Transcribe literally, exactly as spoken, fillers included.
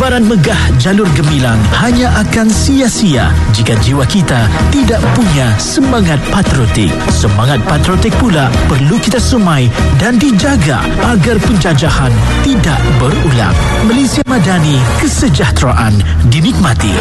Liburan megah jalur gemilang hanya akan sia-sia jika jiwa kita tidak punya semangat patriotik. Semangat patriotik pula perlu kita semai dan dijaga agar penjajahan tidak berulang. Malaysia Madani, kesejahteraan dinikmati.